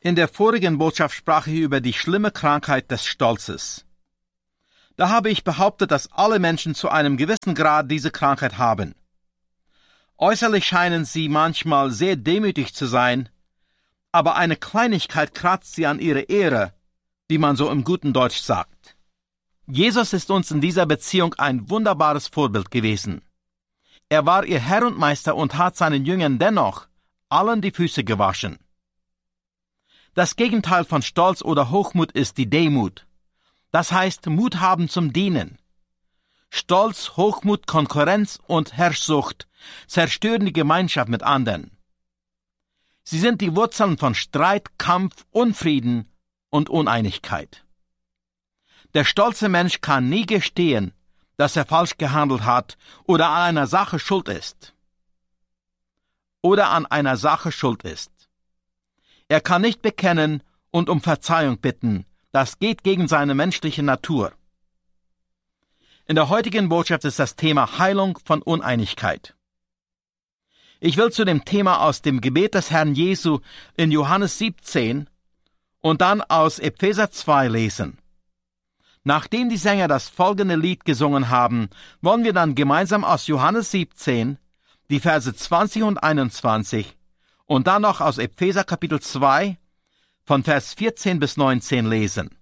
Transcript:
In der vorigen Botschaft sprach ich über die schlimme Krankheit des Stolzes. Da habe ich behauptet, dass alle Menschen zu einem gewissen Grad diese Krankheit haben. Äußerlich scheinen sie manchmal sehr demütig zu sein, aber eine Kleinigkeit kratzt sie an ihre Ehre, wie man so im guten Deutsch sagt. Jesus ist uns in dieser Beziehung ein wunderbares Vorbild gewesen. Er war ihr Herr und Meister und hat seinen Jüngern dennoch allen die Füße gewaschen. Das Gegenteil von Stolz oder Hochmut ist die Demut. Das heißt, Mut haben zum Dienen. Stolz, Hochmut, Konkurrenz und Herrschsucht zerstören die Gemeinschaft mit anderen. Sie sind die Wurzeln von Streit, Kampf, Unfrieden und Uneinigkeit. Der stolze Mensch kann nie gestehen, dass er falsch gehandelt hat oder an einer Sache schuld ist. Er kann nicht bekennen und um Verzeihung bitten. Das geht gegen seine menschliche Natur. In der heutigen Botschaft ist das Thema Heilung von Uneinigkeit. Ich will zu dem Thema aus dem Gebet des Herrn Jesu in Johannes 17 und dann aus Epheser 2 lesen. Nachdem die Sänger das folgende Lied gesungen haben, wollen wir dann gemeinsam aus Johannes 17 die Verse 20 und 21 und dann noch aus Epheser Kapitel 2 von Vers 14 bis 19 lesen.